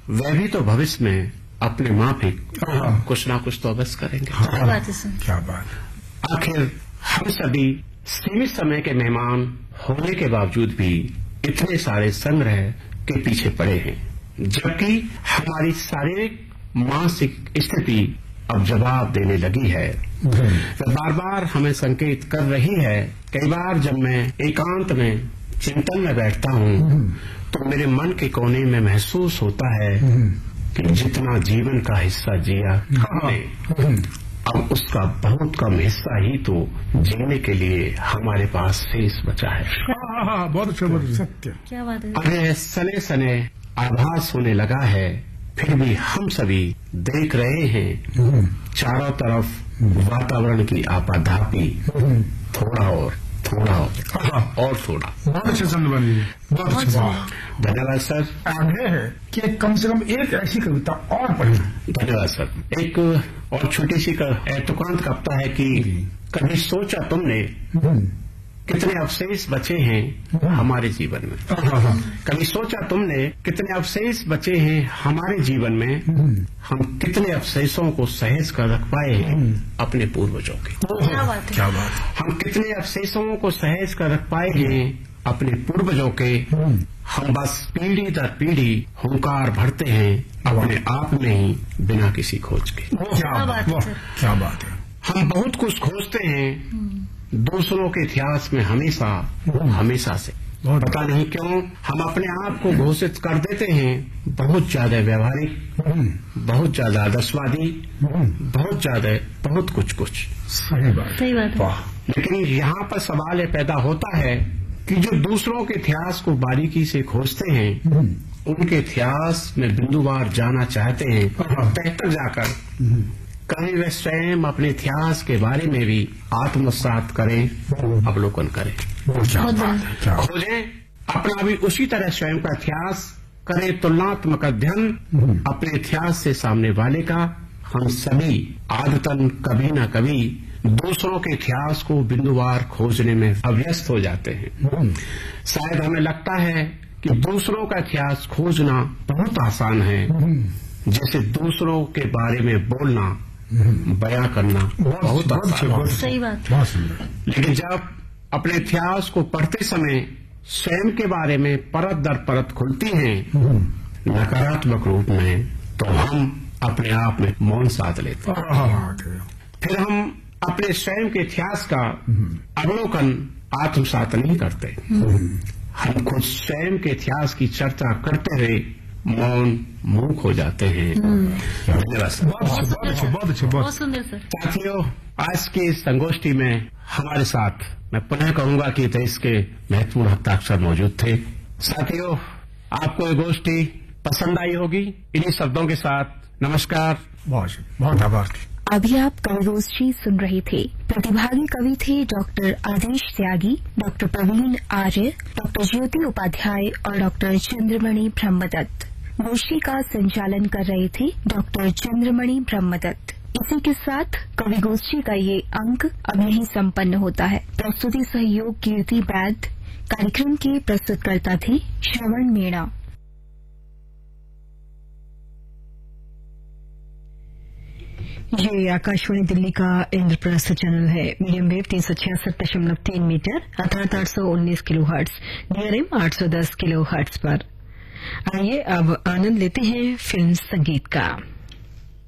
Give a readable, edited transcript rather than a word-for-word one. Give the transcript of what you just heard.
वह भी तो भविष्य में अपने माफिक कुछ ना कुछ तो अवश्य करेंगे। क्या बात है सर, क्या बात। आखिर हम सभी सीमित समय के मेहमान होने के बावजूद भी इतने सारे संग्रह के पीछे पड़े हैं, जबकि हमारी शारीरिक मानसिक स्थिति अब जवाब देने लगी है। तो बार बार हमें संकेत कर रही है। कई बार जब मैं एकांत में चिंतन में बैठता हूँ तो मेरे मन के कोने में महसूस होता है कि जितना जीवन का हिस्सा जिया हमने, अब उसका बहुत कम हिस्सा ही तो जीने के लिए हमारे पास शेष बचा है। बहुत अच्छा, बहुत सत्य। क्या बात है। अरे सने सने आभास होने लगा है, फिर भी हम सभी देख रहे हैं चारों तरफ वातावरण की आपाधापी, थोड़ा और थोड़ा और थोड़ा। बहुत अच्छे संदर्भ, बहुत अच्छा। धन्यवाद सर। आग्रह है कि कम से कम एक ऐसी कविता और पढ़ें। धन्यवाद सर। एक और छोटी सी तुकांत कविता है कि कभी सोचा तुमने कितने अवशेष बचे हैं हमारे जीवन में। कभी सोचा तुमने कितने अवशेष बचे हैं हमारे जीवन में, हम कितने अवशेषों को सहेज कर रख पाए हैं अपने पूर्वजों के। क्या बात है, क्या बात। हम कितने अवशेषों को सहेज कर रख पाए हैं अपने पूर्वजों के। हम बस पीढ़ी दर पीढ़ी हुंकार भरते हैं अपने आप में ही, बिना किसी खोज के। क्या बात है सर, क्या बात है। हम बहुत कुछ खोजते हैं दूसरों के इतिहास में, हमेशा से। पता नहीं क्यों हम अपने आप को घोषित कर देते हैं बहुत ज्यादा व्यवहारिक, बहुत ज्यादा आदर्शवादी, बहुत कुछ। सही बात है। लेकिन यहाँ पर सवाल ये पैदा होता है कि जो दूसरों के इतिहास को बारीकी से खोजते हैं, उनके इतिहास में बिंदुवार जाना चाहते हैं, तह तक जाकर कहीं वे स्वयं अपने इतिहास के बारे में भी आत्मसात करें, अवलोकन करें, खोजें, अपना भी उसी तरह स्वयं का इतिहास करें, तुलनात्मक अध्ययन अपने इतिहास से सामने वाले का। हम सभी आदतन कभी न कभी दूसरों के इतिहास को बिंदुवार खोजने में अभ्यस्त हो जाते हैं। शायद हमें लगता है कि दूसरों का इतिहास खोजना बहुत आसान है, जैसे दूसरों के बारे में बोलना, बयां करना बहुत आसान। सही बात। लेकिन जब अपने इतिहास को पढ़ते समय स्वयं के बारे में परत दर परत खुलती हैं नकारात्मक रूप में, तो हम अपने आप में मौन साध लेते हैं। फिर हम अपने स्वयं के इतिहास का अवलोकन आत्मसात नहीं करते। हम खुद स्वयं के इतिहास की चर्चा करते हुए मौन मूक हो जाते हैं। बहुत सुंदर सर। साथियों, आज की इस संगोष्ठी में हमारे साथ, मैं पुनः कहूंगा कि देश के महत्वपूर्ण हस्ताक्षर मौजूद थे। साथियों, आपको ये गोष्ठी पसंद आई होगी। इन्हीं शब्दों के साथ नमस्कार, बहुत आभार। अभी आप कवि गोष्ठी सुन रहे थे। प्रतिभागी कवि थे डॉक्टर आदेश त्यागी, डॉक्टर प्रवीण आर्य, डॉक्टर ज्योति उपाध्याय और डॉक्टर चंद्रमणि ब्रह्मदत्त। गोष्ठी का संचालन कर रहे थे डॉक्टर चंद्रमणि ब्रह्मदत्त। इसी के साथ कवि गोष्ठी का ये अंक अब यहीं संपन्न होता है। प्रस्तुति सहयोग कीर्ति बैद। कार्यक्रम के प्रस्तुतकर्ता थे श्रवण मीणा। ये आकाशवाणी दिल्ली का इंद्रप्रस्थ चैनल है। मीडियम वेव 366.3 मीटर अर्थात 819 किलोहर्ट्ज, डीआरएम 810 किलोहर्ट्ज पर। आइए अब आनंद लेते हैं फिल्म संगीत का।